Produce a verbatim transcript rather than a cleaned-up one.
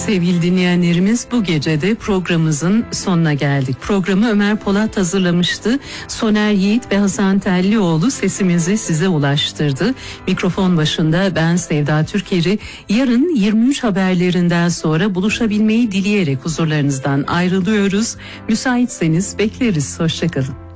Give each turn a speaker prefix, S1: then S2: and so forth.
S1: Sevgili dinleyenlerimiz, bu gece de programımızın sonuna geldik. Programı Ömer Polat hazırlamıştı. Soner Yiğit ve Hasan Tellioğlu sesimizi size ulaştırdı. Mikrofon başında ben Sevda Türker'i. Yarın yirmi üç haberlerinden sonra buluşabilmeyi dileyerek huzurlarınızdan ayrılıyoruz. Müsaitseniz bekleriz. Hoşçakalın.